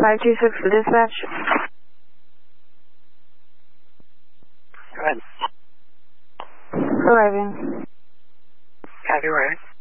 526 for dispatch. Go ahead. Arriving. Copy, right.